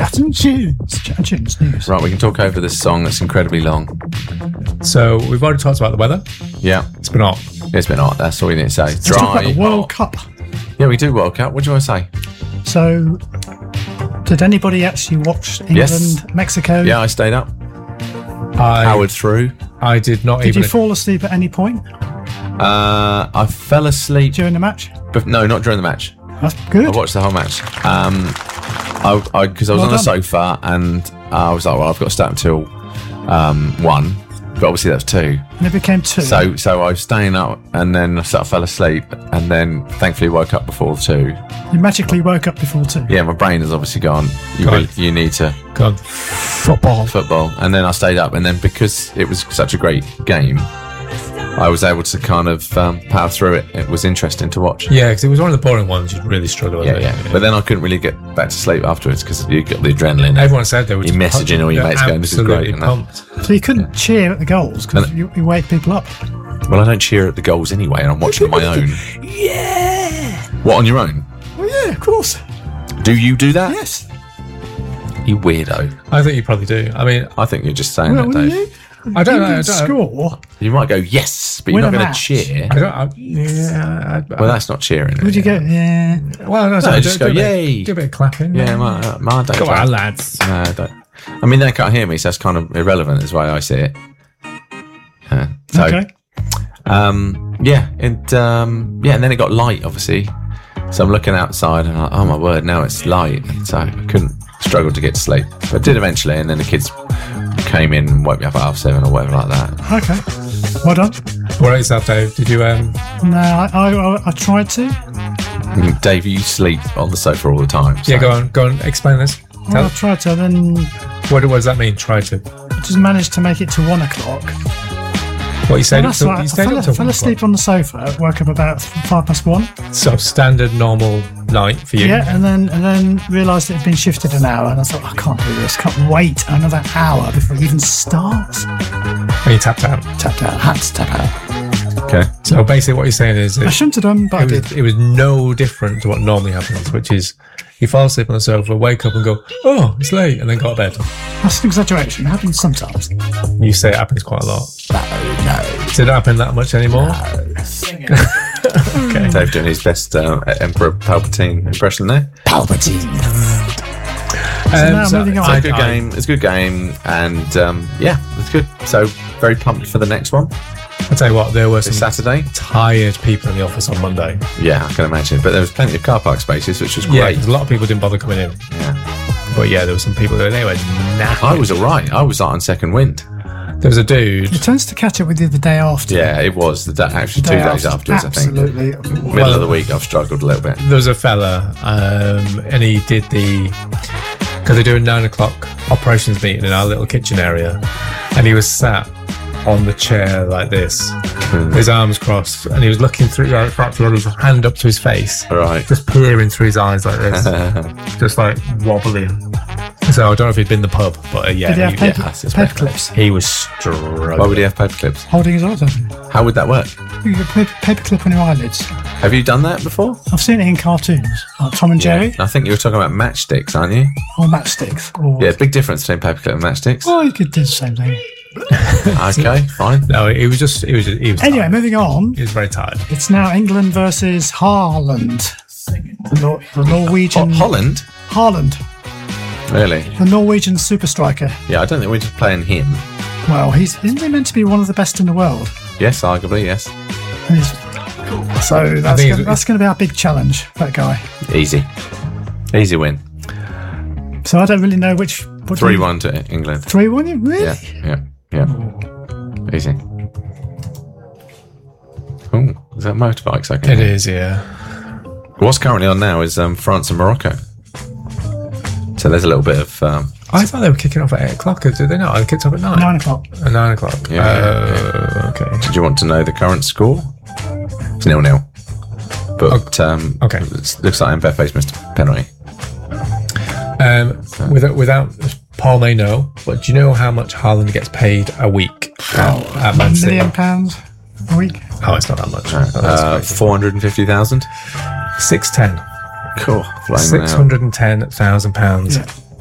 Chatterton's news. Right, we can talk over this song that's incredibly long. So we've already talked about the weather. Yeah. It's been hot. It's been hot. That's all you need to say. Let's talk about the World Cup. Yeah, we do World Cup. What do you want to say? So, did anybody actually watch England, Yes. Mexico? Yeah, I stayed up. Powered through. I did not Did you fall asleep at any point I fell asleep. during the match? But no, not during the match. That's good. I watched the whole match. Because I was Well on a done. sofa and I was like, well, I've got to stay up until 1. But obviously that's 2. And it became 2. So I was staying up and then I sort of fell asleep and then thankfully woke up before 2. You magically woke up before 2. Yeah, my brain has obviously gone. You need to Go on. football. And then I stayed up and then because it was such a great game, I was able to kind of power through it. It was interesting to watch. Yeah, because it was one of the boring ones you'd really struggle with. Yeah. But then I couldn't really get back to sleep afterwards because you got the adrenaline. Everyone said they were You're just messaging all your mates going, this is great. absolutely pumped. So you couldn't cheer at the goals because you wake people up. Well, I don't cheer at the goals anyway, and I'm watching on my own. Yeah. What, on your own? Well, yeah, of course. Do you do that? Yes. You weirdo. I think you probably do. I mean, I think you're just saying Well, that, wouldn't Dave. you? I don't know. England score. You might go, yes, but you're Win not a going to match. cheer. Well, Well, that's not cheering. Would you go? Yeah. no, just go, yay. Do a bit of clapping. Yeah, my don't. Go on, lads. No, I don't. I mean, they can't hear me, so that's kind of irrelevant, is the way I see it. So, Okay. and then it got light, obviously. So I'm looking outside and I'm like, oh my word, now it's light. And so I struggled to get to sleep. But I did eventually, and then the kids came in and woke me up at 7:30 or whatever like that. Okay. Well done. What about yourself, Dave? Did you? No, I tried to. Dave, you sleep on the sofa all the time. So. Yeah, go on. Explain this. Well, I tried to, then What does that mean? Try to. I just managed to make it to 1 o'clock. What you said? Well, that's right. I fell asleep on the sofa. Woke up about 1:05. So standard, normal night for you. Yeah, and then realised it had been shifted an hour, and I thought, I can't do this. Can't wait another hour before it even starts. And you tapped out. Tapped out. Had to tap out. Okay. So basically, what you're saying is I shouldn't have done, but I did. it was no different to what normally happens, which is you fall asleep on the sofa, wake up and go, oh, it's late, and then go to bed. That's an exaggeration. It happens sometimes. You say it happens quite a lot. No. Does it happen that much anymore? Okay. Dave doing his best Emperor Palpatine impression there. Palpatine. Now moving on. It's a good game. It's a good game, and it's good. So very pumped for the next one. I'll tell you what, there were some This Saturday. tired people in the office on Monday. Yeah, I can imagine. But there was plenty of car park spaces, which was Yeah, great. because a lot of people didn't bother coming in. Yeah. But yeah, there were some people there. They were knackered. I was all right. I was like on second wind. There was a dude. It tends to catch up with you the day after. Yeah, it was actually 2 days afterwards. Absolutely. I think middle of the week. I've struggled a little bit. There was a fella, and he did because they do a 9 o'clock operations meeting in our little kitchen area, and he was sat on the chair like this, his arms crossed, and he was looking through, his hand up to his face, Right. just peering through his eyes like this, just like wobbling. So I don't know if he'd been in the pub, but yeah, Did he have paper, I suspect paper clips? he was struggling. Why would he have paper clips? Holding his eyes open. How would that work? You get a paper clip on your eyelids. Have you done that before? I've seen it in cartoons, like Tom and Jerry, I think you were talking about matchsticks, aren't you? or matchsticks. Or, Yeah, big difference between paperclip and matchsticks. Well, you could do the same thing. Okay, fine. No, he was Anyway, tired. moving on. He was very tired. It's now England versus Haaland. The Norwegian... Holland? Haaland. Really? The Norwegian super striker. Yeah, I don't think we're just playing him. Well, isn't he meant to be one of the best in the world? Yes, arguably, yes. And so that's think going to be our big challenge, that guy. Easy. Easy win. So I don't really know which... 3-1 to England. 3-1? Really? Yeah. Easy. Oh, is that motorbikes? I can It hear? is, yeah. What's currently on now is France and Morocco. So there's a little bit of... I thought they were kicking off at 8 o'clock. Did they not? They kicked off at 9? 9 o'clock. At 9 o'clock. Yeah. Okay. Did you want to know the current score? It's 0-0. But okay. It looks like Mbappe's missed a penalty. Without Paul may know, but do you know how much Haaland gets paid a week at Man £1 City? million a week. Oh, it's not that much. 450,000. 610. Cool. Flying out. £610,000